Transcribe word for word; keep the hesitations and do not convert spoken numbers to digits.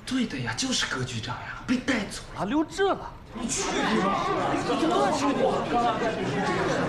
对的呀，就是葛局长呀，被带走了，留置了。 你去你妈！这是我刚刚在里面。